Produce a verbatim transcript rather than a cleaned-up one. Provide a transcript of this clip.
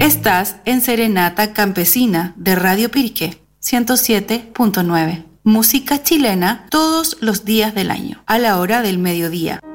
Estás en Serenata Campesina de Radio Piriqué, ciento siete punto nueve. Música chilena todos los días del año, a la hora del mediodía.